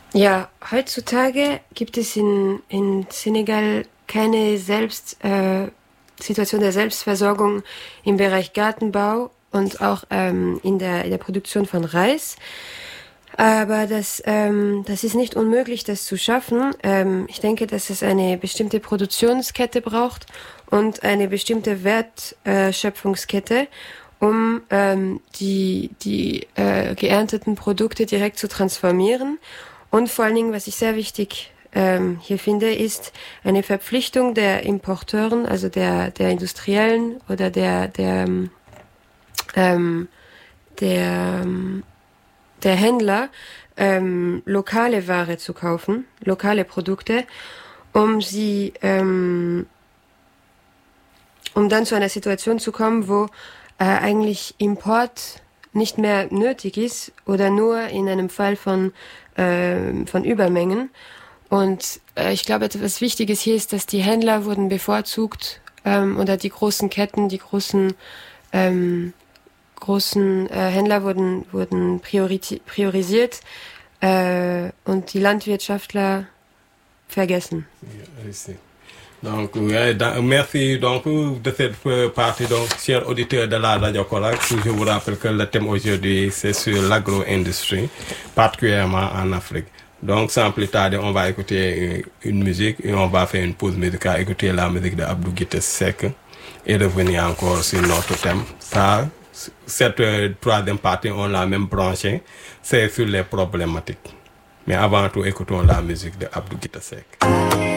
Ja, heutzutage gibt es in Senegal keine Situation der Selbstversorgung im Bereich Gartenbau und auch in der Produktion von Reis. Aber das ist nicht unmöglich, das zu schaffen. Ich denke, dass es eine bestimmte Produktionskette braucht und eine bestimmte Wertschöpfungskette, um die geernteten Produkte direkt zu transformieren. Und vor allen Dingen, was ich sehr wichtig hier finde, ist eine Verpflichtung der Importeuren, also der Industriellen oder der Händler, lokale Ware zu kaufen, lokale Produkte, um dann zu einer Situation zu kommen, wo eigentlich Import nicht mehr nötig ist oder nur in einem Fall von Übermengen. Und ich glaube, etwas Wichtiges hier ist, dass die Händler wurden bevorzugt oder die großen Ketten, die großen Händler wurden priorisiert und die Landwirtschaftler vergessen. Ja, ich sehe. Donc, merci donc de cette partie. Donc, chers auditeurs de la Radio Corax, je vous rappelle que le thème aujourd'hui, c'est sur l'agro-industrie, particulièrement en Afrique. Donc, sans plus tarder, on va écouter une musique et on va faire une pause musicale, écouter la musique de Abdou Guité Seck et revenir encore sur notre thème. Ça, cette troisième partie, on l'a même branché, c'est sur les problématiques. Mais avant tout, écoutons la musique de Abdou Guité Seck.